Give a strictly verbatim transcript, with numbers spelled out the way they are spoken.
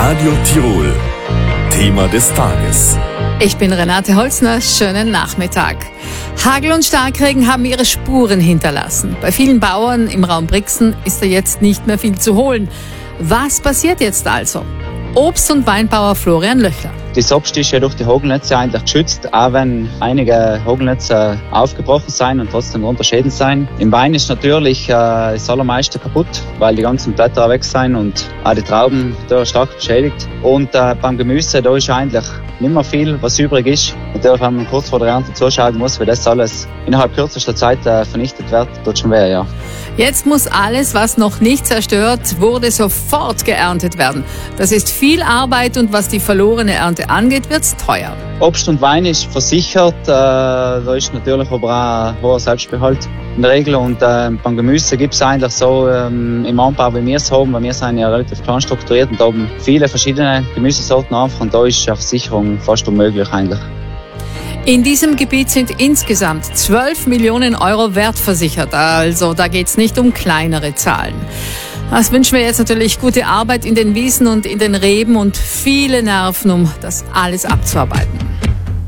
Radio Tirol. Thema des Tages. Ich bin Renate Holzner, schönen Nachmittag. Hagel und Starkregen haben ihre Spuren hinterlassen. Bei vielen Bauern im Raum Brixen ist da jetzt nicht mehr viel zu holen. Was passiert jetzt also? Obst- und Weinbauer Florian Löchler. Das Obst ist ja durch die Hagelnetze eigentlich geschützt, auch wenn einige Hagelnetze aufgebrochen sein und trotzdem unterschieden sein. Im Wein ist natürlich äh, das allermeiste kaputt, weil die ganzen Blätter weg sind und auch die Trauben da stark beschädigt. Und äh, beim Gemüse, da ist eigentlich nicht mehr viel, was übrig ist. Natürlich, wenn man kurz vor der Ernte zuschauen muss, weil das alles innerhalb kürzester Zeit äh, vernichtet wird, tut schon weh, ja. Jetzt muss alles, was noch nicht zerstört wurde, sofort geerntet werden. Das ist viel Arbeit und was die verlorene Ernte angeht, wird's teuer. Obst und Wein ist versichert, äh, da ist natürlich aber auch ein hoher Selbstbehalt in der Regel. Und äh, beim Gemüse gibt es eigentlich so ähm, im Anbau, wie wir es haben, weil wir sind ja relativ klein strukturiert und haben viele verschiedene Gemüsesorten einfach und da ist eine Versicherung fast unmöglich eigentlich. In diesem Gebiet sind insgesamt zwölf Millionen Euro wertversichert, also da geht's nicht um kleinere Zahlen. Das wünschen wir jetzt natürlich gute Arbeit in den Wiesen und in den Reben und viele Nerven, um das alles abzuarbeiten.